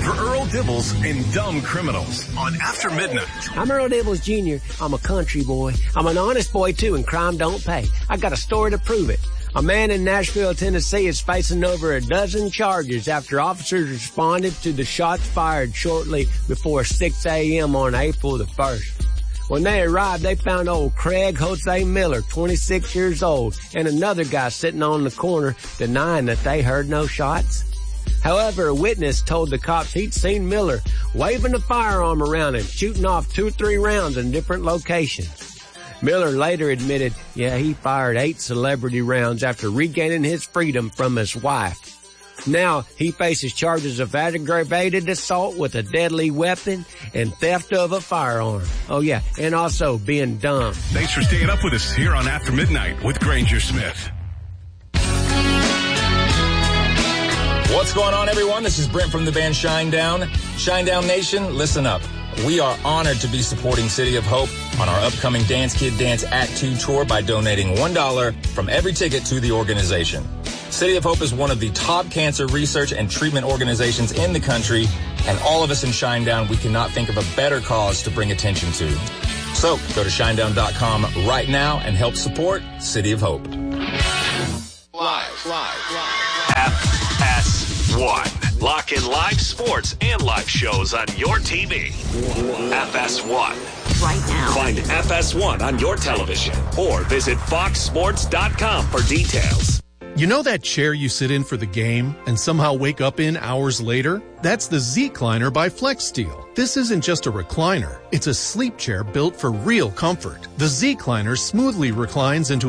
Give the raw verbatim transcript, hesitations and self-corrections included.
for Earl Dibbles and Dumb Criminals on After Midnight. I'm Earl Dibbles Junior I'm a country boy. I'm an honest boy, too, and crime don't pay. I got a story to prove it. A man in Nashville, Tennessee is facing over a dozen charges after officers responded to the shots fired shortly before six a.m. on April the first. When they arrived, they found old Craig Jose Miller, twenty-six years old, and another guy sitting on the corner denying that they heard no shots. However, a witness told the cops he'd seen Miller waving a firearm around and shooting off two or three rounds in different locations. Miller later admitted, yeah, he fired eight celebrity rounds after regaining his freedom from his wife. Now, he faces charges of aggravated assault with a deadly weapon and theft of a firearm. Oh, yeah, and also being dumb. Thanks for staying up with us here on After Midnight with Granger Smith. What's going on, everyone? This is Brent from the band Shinedown. Shinedown Nation, listen up. We are honored to be supporting City of Hope on our upcoming Dance Kid Dance Act two tour by donating one dollar from every ticket to the organization. City of Hope is one of the top cancer research and treatment organizations in the country, and all of us in Shinedown, we cannot think of a better cause to bring attention to. So go to shinedown dot com right now and help support City of Hope. Live, live, live. F S one. Lock in live sports and live shows on your T V. F S one. Right now. Find F S one on your television or visit fox sports dot com for details. You know that chair you sit in for the game and somehow wake up in hours later? That's the Z-Cliner by FlexSteel. This isn't just a recliner. It's a sleep chair built for real comfort. The Z-Cliner smoothly reclines into